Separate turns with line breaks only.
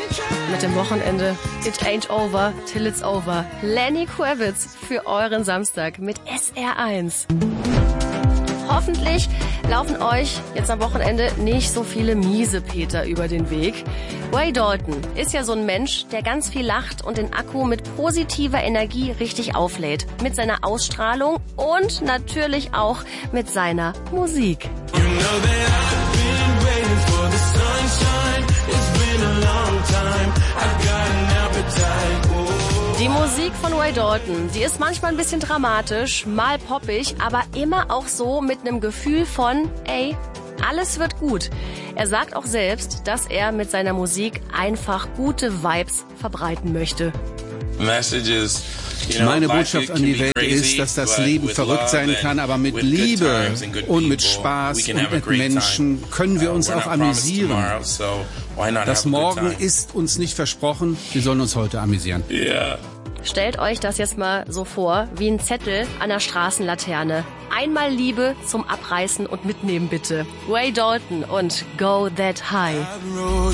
Mit dem Wochenende It ain't over till it's over. Lenny Kravitz für euren Samstag mit SR1. Hoffentlich laufen euch jetzt am Wochenende nicht so viele Miesepeter über den Weg. Ray Dalton ist ja so ein Mensch, der ganz viel lacht und den Akku mit positiver Energie richtig auflädt. Mit seiner Ausstrahlung und natürlich auch mit seiner Musik. Die Musik von Ray Dalton, die ist manchmal ein bisschen dramatisch, mal poppig, aber immer auch so mit einem Gefühl von, ey, alles wird gut. Er sagt auch selbst, dass er mit seiner Musik einfach gute Vibes verbreiten möchte.
Meine Botschaft an die Welt ist, dass das Leben verrückt sein kann, aber mit Liebe und mit Spaß und mit Menschen können wir uns auch amüsieren. Das Morgen ist uns nicht versprochen, wir sollen uns heute amüsieren.
Stellt euch das jetzt mal so vor, wie ein Zettel an der Straßenlaterne. Einmal Liebe zum Abreißen und Mitnehmen bitte. Ray Dalton und Go That High.